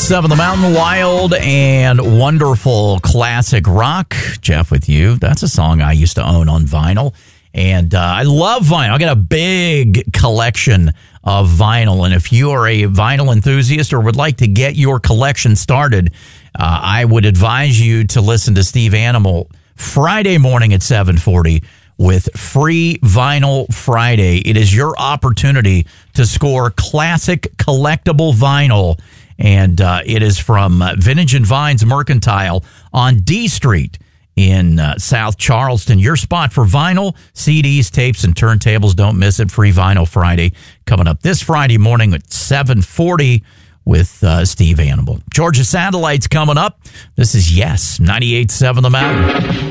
98.7 The Mountain, wild and wonderful classic rock. Jeff with you. That's a song I used to own on vinyl. And I love vinyl. I got a big collection of vinyl. And if you are a vinyl enthusiast or would like to get your collection started, I would advise you to listen to Steve Animal Friday morning at 7:40 with Free Vinyl Friday. It is your opportunity to score classic collectible vinyl. And it is from Vintage and Vines Mercantile on D Street in South Charleston. Your spot for vinyl, CDs, tapes, and turntables. Don't miss it. Free Vinyl Friday coming up this Friday morning at 7:40 with Steve Animal. Georgia Satellites coming up. This is Yes, 98.7 The Mountain.